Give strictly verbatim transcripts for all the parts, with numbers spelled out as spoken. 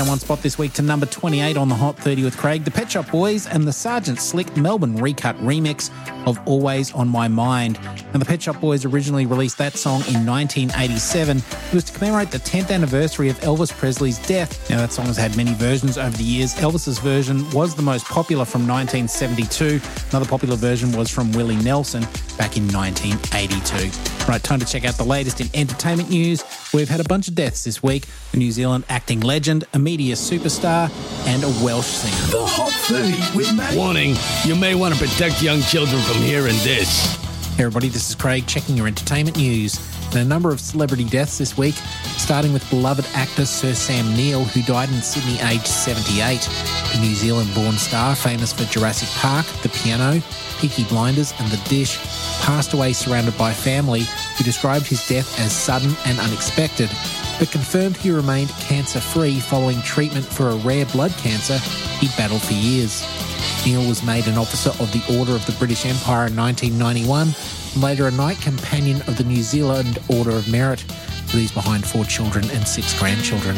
one spot this week to number twenty-eight on the Hot thirty with Craig. The Pet Shop Boys and the Sergeant Slick Melbourne recut remix of Always on My Mind. And the Pet Shop Boys originally released that song in nineteen eighty-seven. It was to commemorate the tenth anniversary of Elvis Presley's death. Now, that song has had many versions over the years. Elvis's version was the most popular from nineteen seventy-two. Another popular version was from Willie Nelson back in nineteen eighty-two. Right, time to check out the latest in entertainment news. We've had a bunch of deaths this week. A New Zealand acting legend, a media superstar, and a Welsh singer. The Hot thirty with Matt. Warning, you may want to protect young children from hearing this. Hey everybody, this is Craig checking your entertainment news. And a number of celebrity deaths this week, starting with beloved actor Sir Sam Neill, who died in Sydney aged seventy-eight. The New Zealand-born star, famous for Jurassic Park, The Piano, Peaky Blinders and The Dish, passed away surrounded by family who described his death as sudden and unexpected, but confirmed he remained cancer-free following treatment for a rare blood cancer he'd battled for years. Neill was made an Officer of the Order of the British Empire in nineteen ninety-one, and later a Knight Companion of the New Zealand Order of Merit, leaves behind four children and six grandchildren.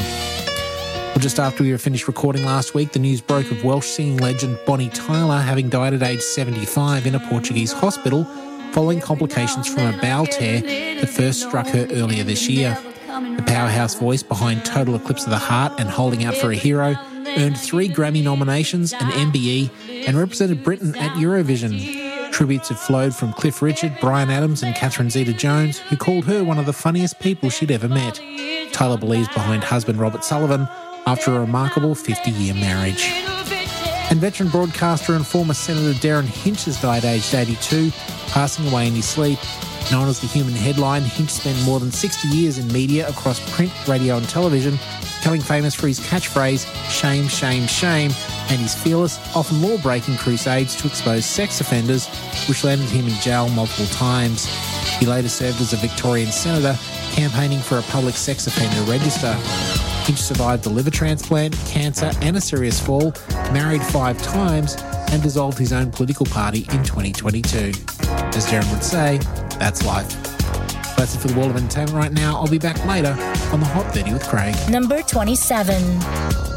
Well, just after we were finished recording last week, the news broke of Welsh singing legend Bonnie Tyler having died at age seventy-five in a Portuguese hospital following complications from a bowel tear that first struck her earlier this year. The powerhouse voice behind Total Eclipse of the Heart and Holding Out for a Hero earned three Grammy nominations, an M B E, and represented Britain at Eurovision. Tributes have flowed from Cliff Richard, Bryan Adams and Catherine Zeta-Jones, who called her one of the funniest people she'd ever met. Tyler believes behind husband Robert Sullivan after a remarkable fifty-year marriage. And veteran broadcaster and former Senator Darren Hinch has died aged eighty-two, passing away in his sleep. Known as the Human Headline, Hinch spent more than sixty years in media across print, radio and television, becoming famous for his catchphrase, shame, shame, shame, and his fearless, often law-breaking crusades to expose sex offenders, which landed him in jail multiple times. He later served as a Victorian senator, campaigning for a public sex offender register. Hinch survived a liver transplant, cancer and a serious fall, married five times, and dissolved his own political party in twenty twenty-two. As Darren would say, that's life. That's it for the world of entertainment right now. I'll be back later on the Hot thirty with Craig. Number twenty-seven.